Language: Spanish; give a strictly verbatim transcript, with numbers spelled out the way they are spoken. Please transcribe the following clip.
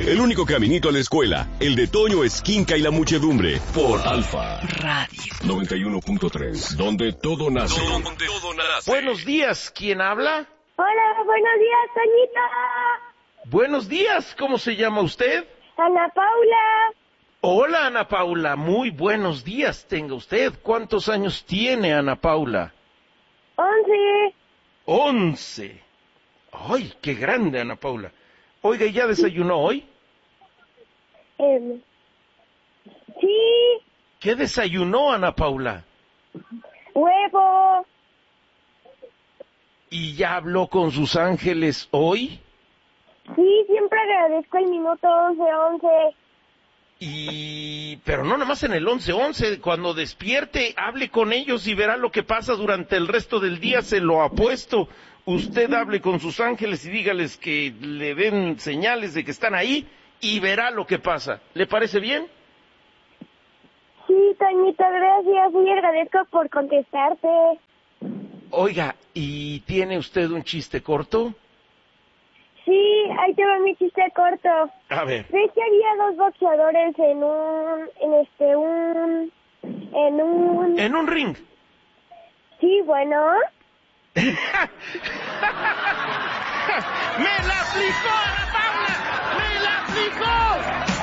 El único caminito a la escuela, el de Toño Esquinca y la muchedumbre, por Alfa Radio noventa y uno punto tres, donde todo nace. Donde todo nace. Buenos días, ¿quién habla? Hola, buenos días, Toñita. Buenos días, ¿cómo se llama usted? Ana Paula. Hola, Ana Paula, muy buenos días tenga usted. ¿Cuántos años tiene Ana Paula? Once. Once. Ay, qué grande, Ana Paula. Oiga, ¿y ya desayunó hoy? Eh, sí. ¿Qué desayunó, Ana Paula? Huevo. ¿Y ya habló con sus ángeles hoy? Sí, siempre agradezco el minuto once once. Y... pero no nada más en el once once, cuando despierte, hable con ellos y verá lo que pasa durante el resto del día, se lo apuesto. Usted hable con sus ángeles y dígales que le den señales de que están ahí y verá lo que pasa. ¿Le parece bien? Sí, Toñita, gracias. Y agradezco por contestarte. Oiga, ¿y tiene usted un chiste corto? Sí, ahí te va mi chiste corto. A ver. ¿Ves que había dos boxeadores en un... en este, un... en un... En un ring. Sí, bueno... ¡Me la aplicó, Ana Paula! ¡Me la aplicó!